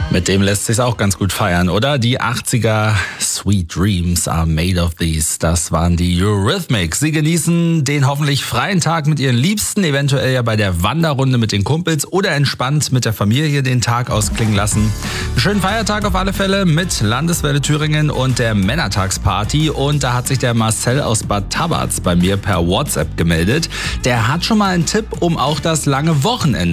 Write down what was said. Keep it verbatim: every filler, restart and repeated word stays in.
Mit dem lässt sich's auch ganz gut feiern, oder? Die achtziger Sweet Dreams are made of these. Das waren die Eurythmics. Sie genießen den hoffentlich freien Tag mit ihren Liebsten, eventuell ja bei der Wanderrunde mit den Kumpels oder entspannt mit der Familie den Tag ausklingen lassen. Einen schönen Feiertag auf alle Fälle mit Landeswelle Thüringen und der Männertagsparty. Und da hat sich der Marcel aus Bad Tabatz bei mir per WhatsApp gemeldet. Der hat schon mal einen Tipp, um auch das lange Wochenende